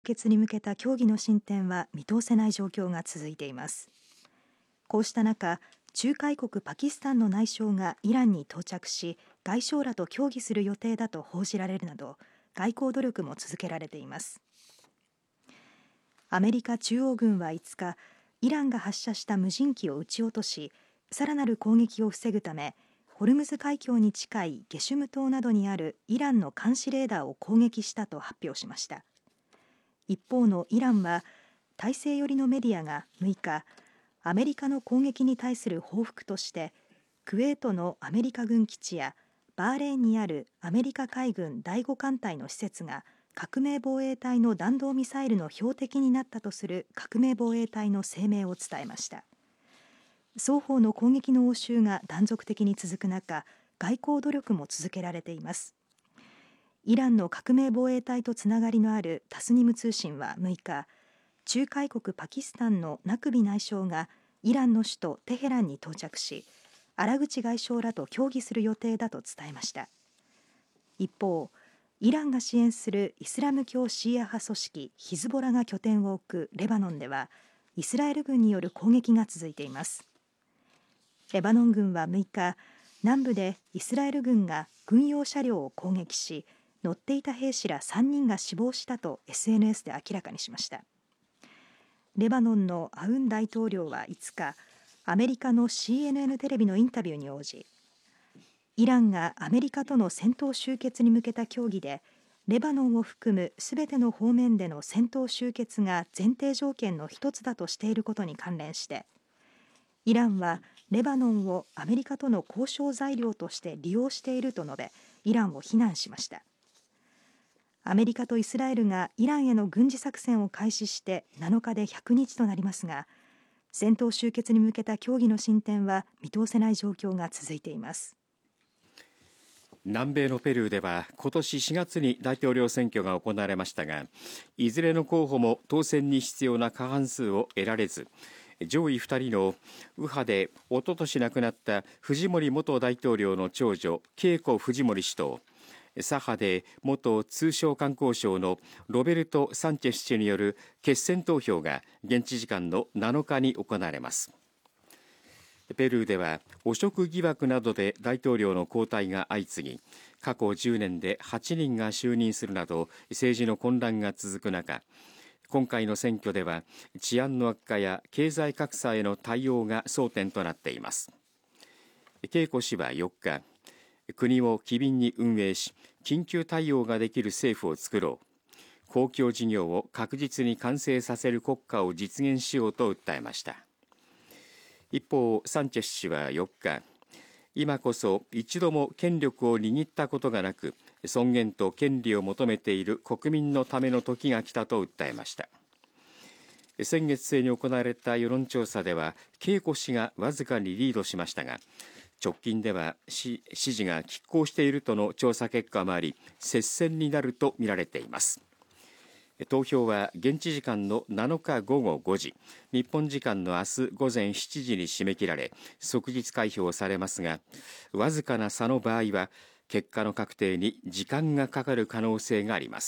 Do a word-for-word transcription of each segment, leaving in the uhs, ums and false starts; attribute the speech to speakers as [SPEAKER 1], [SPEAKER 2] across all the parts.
[SPEAKER 1] 決に向けた協議の進展は見通せない状況が続いています。こうした中、仲介国パキスタンの内相がイランに到着し、外相らと協議する予定だと報じられるなど、外交努力も続けられています。アメリカ中央軍はいつか、イランが発射した無人機を撃ち落とし、さらなる攻撃を防ぐため、ホルムズ海峡に近いゲシュム島などにあるイランの監視レーダーを攻撃したと発表しました。一方のイランは、体制寄りのメディアがむいか、アメリカの攻撃に対する報復として、クウェートのアメリカ軍基地やバーレーンにあるアメリカ海軍だいご艦隊の施設が革命防衛隊の弾道ミサイルの標的になったとする革命防衛隊の声明を伝えました。双方の攻撃の応酬が断続的に続く中、外交努力も続けられています。イランの革命防衛隊とつながりのあるタスニム通信はむいか、仲介国パキスタンのナクビ内相がイランの首都テヘランに到着し、荒口外相らと協議する予定だと伝えました。一方、イランが支援するイスラム教シーア派組織ヒズボラが拠点を置くレバノンでは、イスラエル軍による攻撃が続いています。レバノン軍はむいか、南部でイスラエル軍が軍用車両を攻撃し、乗っていた兵士らさんにんが死亡したと エスエヌエス で明らかにしました。レバノンのアウン大統領はいつか、アメリカの シーエヌエヌ テレビのインタビューに応じ、イランがアメリカとの戦闘終結に向けた協議で、レバノンを含むすべての方面での戦闘終結が前提条件の一つだとしていることに関連して、イランはレバノンをアメリカとの交渉材料として利用していると述べ、イランを非難しました。アメリカとイスラエルがイランへの軍事作戦を開始してなのかでひゃくにちとなりますが、戦闘終結に向けた協議の進展は見通せない状況が続いています。
[SPEAKER 2] 南米のペルーでは今年しがつに大統領選挙が行われましたが、いずれの候補も当選に必要な過半数を得られず、上位ふたりの右派でおととし亡くなったフジモリ元大統領の長女ケイコ・フジモリ氏と、左派で元通商観光省のロベルト・サンチェス氏による決選投票が現地時間のなのかに行われます。ペルーでは汚職疑惑などで大統領の交代が相次ぎ、過去じゅうねんではちにんが就任するなど政治の混乱が続く中、今回の選挙では治安の悪化や経済格差への対応が争点となっています。ケイコ氏はよっか、国を機敏に運営し、緊急対応ができる政府を作ろう、公共事業を確実に完成させる国家を実現しようと訴えました。一方、サンチェス氏はよっか、今こそ一度も権力を握ったことがなく、尊厳と権利を求めている国民のための時が来たと訴えました。先月末に行われた世論調査では、ケイコ氏がわずかにリードしましたが、直近では支持が拮抗しているとの調査結果もあり、接戦になるとみられています。投票は現地時間のなのかごごごじ、日本時間の明日午前しちじに締め切られ、即日開票されますが、わずかな差の場合は結果の確定に時間がかかる可能性があります。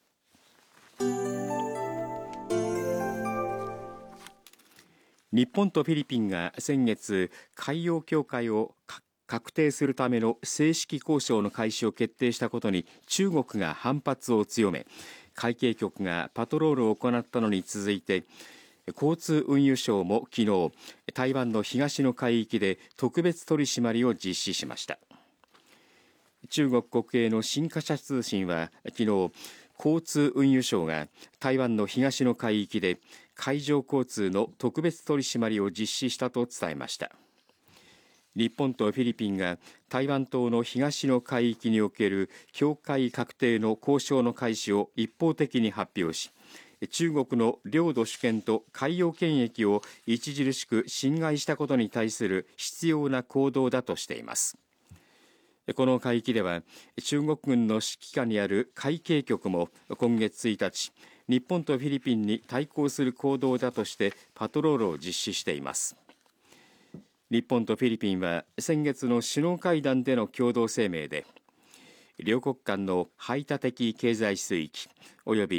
[SPEAKER 2] 日本とフィリピンが先月、海洋境界を確定するための正式交渉の開始を決定したことに中国が反発を強め、海警局がパトロールを行ったのに続いて、交通運輸省も昨日、台湾の東の海域で特別取り締まりを実施しました。中国国営の新華社通信は昨日、交通運輸省が台湾の東の海域で海上交通の特別取り締まりを実施したと伝えました。日本とフィリピンが台湾島の東の海域における境界確定の交渉の開始を一方的に発表し、中国の領土主権と海洋権益を著しく侵害したことに対する必要な行動だとしています。この海域では中国軍の指揮下にある海警局も今月ついたち、日本とフィリピンに対抗する行動だとしてパトロールを実施しています。日本とフィリピンは先月の首脳会談での共同声明で、両国間の排他的経済水域及び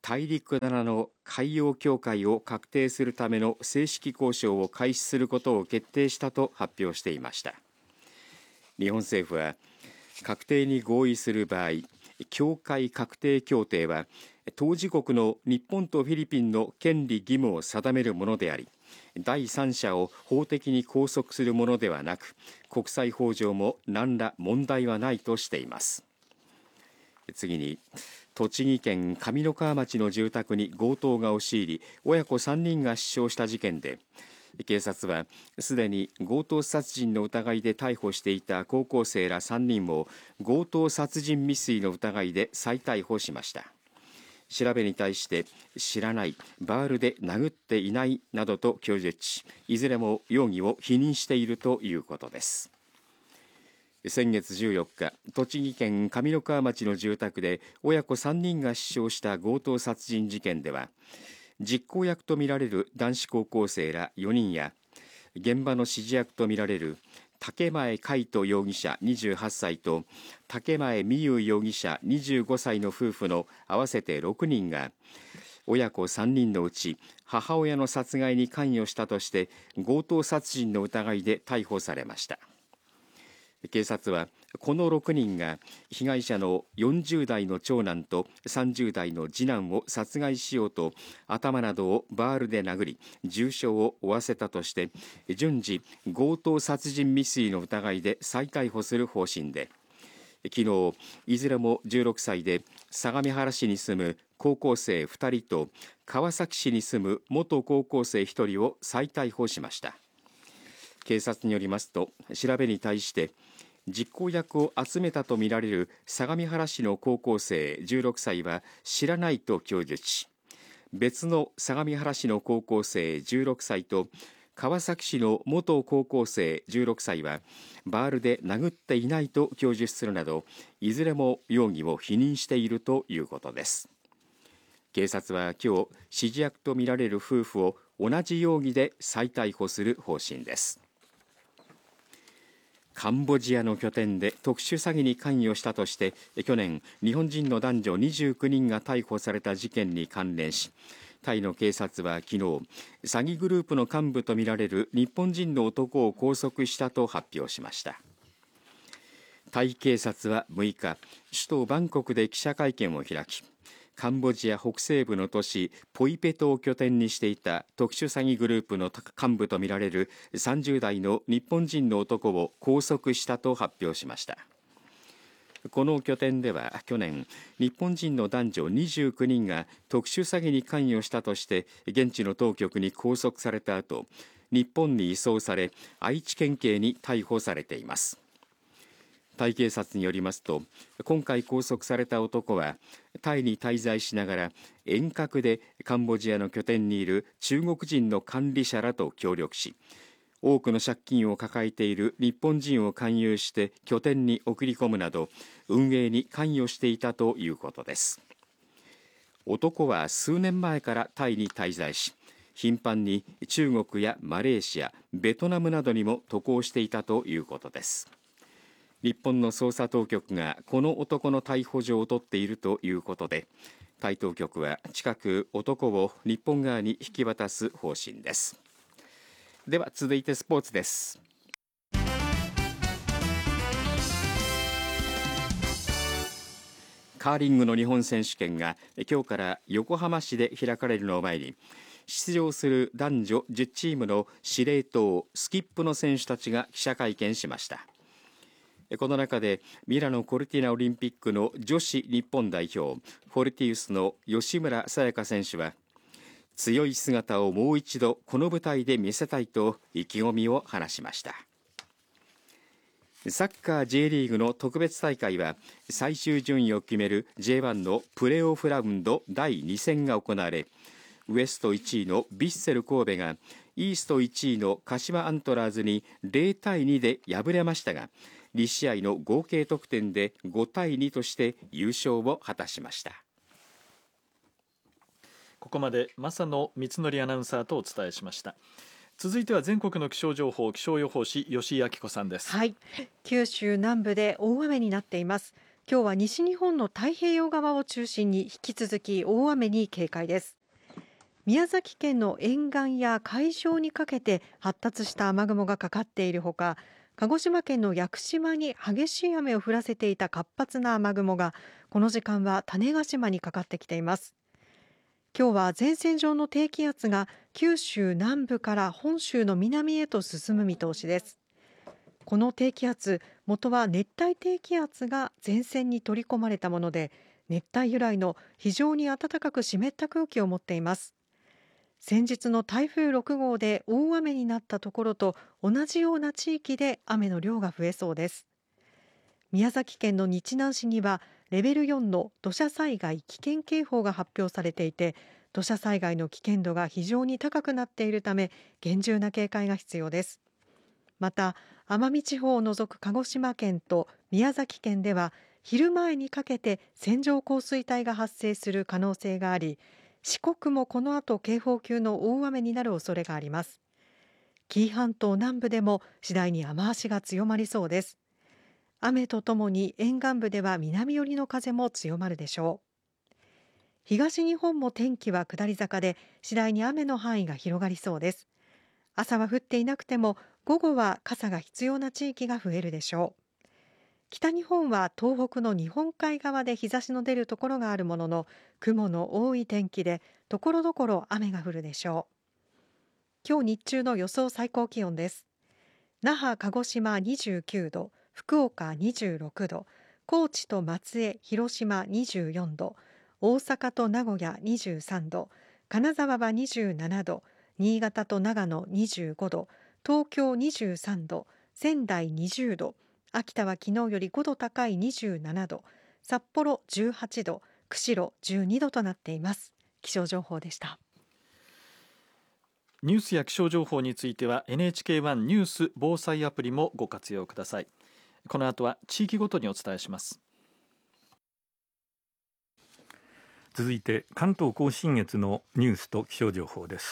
[SPEAKER 2] 大陸棚の海洋境界を確定するための正式交渉を開始することを決定したと発表していました。日本政府は確定に合意する場合、境界確定協定は当事国の日本とフィリピンの権利義務を定めるものであり、第三者を法的に拘束するものではなく、国際法上も何ら問題はないとしています。次に、栃木県上三川町の住宅に強盗が押し入り、親子さんにんが死傷した事件で、警察はすでに強盗殺人の疑いで逮捕していた高校生らさんにんを強盗殺人未遂の疑いで再逮捕しました。調べに対して知らない、バールで殴っていないなどと供述し、いずれも容疑を否認しているということです。先月じゅうよっか、栃木県上三川町の住宅で親子さんにんが死傷した強盗殺人事件では、実行役とみられる男子高校生らよにんや現場の指示役とみられる竹前海斗容疑者にじゅうはっさいと竹前美優容疑者にじゅうごさいの夫婦の合わせてろくにんが親子さんにんのうち母親の殺害に関与したとして強盗殺人の疑いで逮捕されました。警察はこのろくにんが被害者のよんじゅうだいの長男とさんじゅうだいの次男を殺害しようと頭などをバールで殴り重傷を負わせたとして順次強盗殺人未遂の疑いで再逮捕する方針で、昨日いずれもじゅうろくさいで相模原市に住む高校生ふたりと川崎市に住む元高校生ひとりを再逮捕しました。警察によりますと、調べに対して実行役を集めたとみられる相模原市の高校生じゅうろくさいは知らないと供述し、別の相模原市の高校生じゅうろくさいと川崎市の元高校生じゅうろくさいはバールで殴っていないと供述するなど、いずれも容疑を否認しているということです。警察は今日、指示役とみられる夫婦を同じ容疑で再逮捕する方針です。カンボジアの拠点で特殊詐欺に関与したとして去年日本人の男女にじゅうきゅうにんが逮捕された事件に関連し、タイの警察は昨日詐欺グループの幹部とみられる日本人の男を拘束したと発表しました。タイ警察はむいか、首都バンコクで記者会見を開き、カンボジア北西部の都市ポイペトを拠点にしていた特殊詐欺グループの幹部とみられるさんじゅうだいの日本人の男を拘束したと発表しました。この拠点では去年、日本人の男女にじゅうきゅうにんが特殊詐欺に関与したとして現地の当局に拘束された後、日本に移送され愛知県警に逮捕されています。タイ警察によりますと、今回拘束された男はタイに滞在しながら遠隔でカンボジアの拠点にいる中国人の管理者らと協力し、多くの借金を抱えている日本人を勧誘して拠点に送り込むなど運営に関与していたということです。男は数年前からタイに滞在し、頻繁に中国やマレーシア、ベトナムなどにも渡航していたということです。日本の捜査当局がこの男の逮捕状を取っているということで、タイ当局は近く男を日本側に引き渡す方針です。では続いてスポーツです。カーリングの日本選手権が今日から横浜市で開かれるのを前に、出場する男女じゅっチームの司令塔スキップの選手たちが記者会見しました。この中でミラノ・コルティナオリンピックの女子日本代表フォルティウスの吉村紗也香選手は、強い姿をもう一度この舞台で見せたいと意気込みを話しました。サッカー J リーグの特別大会は最終順位を決める ジェイワン のプレーオフラウンドだいに戦が行われ、ウエストいちいのヴィッセル神戸がイーストいちいの鹿島アントラーズにゼロたいにで敗れましたが、に試合の合計得点でごたいにとして優勝を果たしました。
[SPEAKER 3] ここまで正野光則アナウンサーとお伝えしました。続いては全国の気象情報、気象予報士吉井明子さんです。
[SPEAKER 4] はい、九州南部で大雨になっています。 今日は西日本の太平洋側を中心に引き続き大雨に警戒です。宮崎県の沿岸や海上にかけて発達した雨雲がかかっているほか、鹿児島県の屋久島に激しい雨を降らせていた活発な雨雲がこの時間は種子島にかかってきています。今日は前線上の低気圧が九州南部から本州の南へと進む見通しです。この低気圧、元は熱帯低気圧が前線に取り込まれたもので、熱帯由来の非常に暖かく湿った空気を持っています。先日の台風ろく号で大雨になったところと同じような地域で雨の量が増えそうです。宮崎県の日南市にはレベルよんの土砂災害危険警報が発表されていて、土砂災害の危険度が非常に高くなっているため厳重な警戒が必要です。また奄美地方を除く鹿児島県と宮崎県では昼前にかけて線状降水帯が発生する可能性があり、四国もこの後警報級の大雨になる恐れがあります。紀伊半島南部でも次第に雨足が強まりそうです。雨とともに沿岸部では南寄りの風も強まるでしょう。東日本も天気は下り坂で次第に雨の範囲が広がりそうです。朝は降っていなくても午後は傘が必要な地域が増えるでしょう。北日本は東北の日本海側で日差しの出るところがあるものの雲の多い天気でところどころ雨が降るでしょう。今日日中の予想最高気温です。那覇、鹿児島にじゅうきゅうど、福岡にじゅうろくど、高知と松江、広島にじゅうよんど、大阪と名古屋にじゅうさんど、金沢はにじゅうななど、新潟と長野にじゅうごど、東京にじゅうさんど、仙台にじゅうど、秋田は昨日よりごど高いにじゅうななど、札幌じゅうはちど、釧路じゅうにどとなっています。気象情報でした。
[SPEAKER 3] ニュースや気象情報については エヌエイチケーワン ニュース防災アプリもご活用ください。この後は地域ごとにお伝えします。
[SPEAKER 5] 続いて関東甲信越のニュースと気象情報です。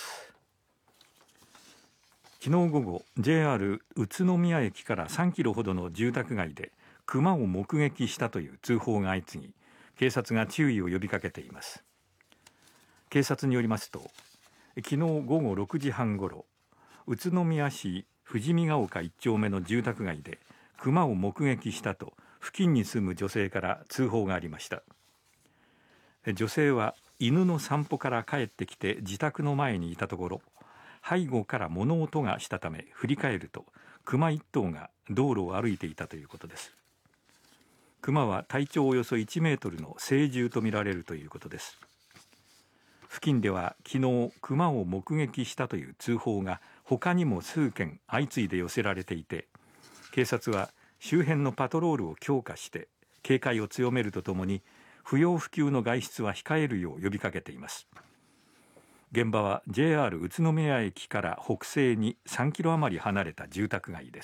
[SPEAKER 5] 昨日午後 ジェイアール 宇都宮駅からさんキロほどの住宅街でクマを目撃したという通報が相次ぎ、警察が注意を呼びかけています。警察によりますと、昨日午後ろくじはんごろ、宇都宮市富士見ヶ丘いち丁目の住宅街でクマを目撃したと付近に住む女性から通報がありました。女性は犬の散歩から帰ってきて自宅の前にいたところ、背後から物音がしたため振り返るとクマいっ頭が道路を歩いていたということです。クマは体長およそいちメートルの成獣とみられるということです。付近では昨日クマを目撃したという通報が他にも数件相次いで寄せられていて、警察は周辺のパトロールを強化して警戒を強めるとともに不要不急の外出は控えるよう呼びかけています。現場は ジェイアール 宇都宮駅から北西にさんキロ余り離れた住宅街です。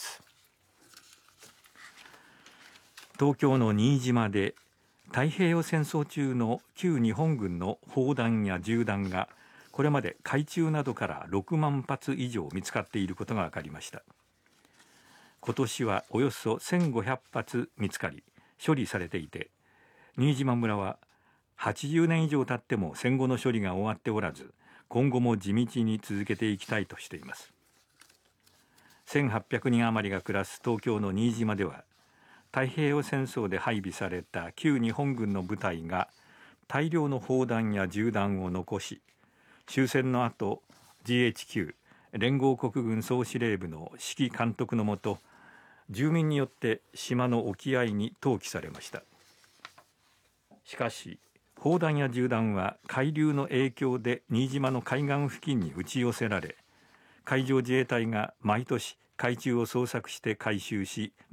[SPEAKER 5] 東京の新島で太平洋戦争中の旧日本軍の砲弾や銃弾がこれまで海中などからろくまんはつ以上見つかっていることが分かりました。今年はおよそせんごひゃくはつ見つかり処理されていて、新島村ははちじゅうねん以上経っても戦後の処理が終わっておらず、今後も地道に続けていきたいとしています。せんはっぴゃくにん余りが暮らす東京の新島では、太平洋戦争で配備された旧日本軍の部隊が大量の砲弾や銃弾を残し、終戦の後 ジーエイチキュー 連合国軍総司令部の指揮監督のもと、住民によって島の沖合に投棄されました。しかし砲弾や銃弾は海流の影響で新島の海岸付近に打ち寄せられ、海上自衛隊が毎年海中を捜索して回収し